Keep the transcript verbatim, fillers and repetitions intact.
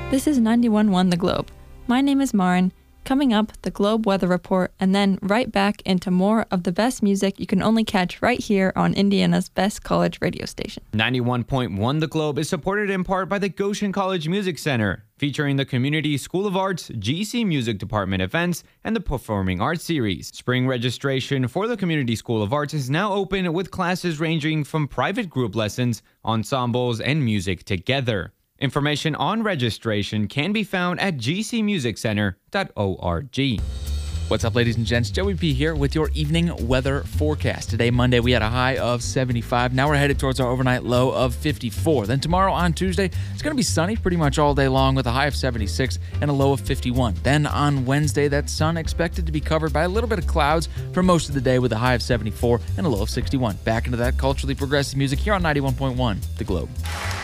This is ninety-one point one The Globe. My name is Marin. Coming up, the Globe Weather Report, and then right back into more of the best music you can only catch right here on Indiana's best college radio station. ninety-one point one The Globe is supported in part by the Goshen College Music Center, featuring the Community School of Arts, G C Music Department events, and the Performing Arts Series. Spring registration for the Community School of Arts is now open with classes ranging from private group lessons, ensembles, and music together. Information on registration can be found at g c music center dot org. What's up, ladies and gents? Joey P here with your evening weather forecast. Today, Monday, we had a high of seventy-five. Now we're headed towards our overnight low of fifty-four. Then tomorrow on Tuesday, it's going to be sunny pretty much all day long with a high of seventy-six and a low of fifty-one. Then on Wednesday, that sun expected to be covered by a little bit of clouds for most of the day with a high of seventy-four and a low of sixty-one. Back into that culturally progressive music here on ninety-one point one The Globe.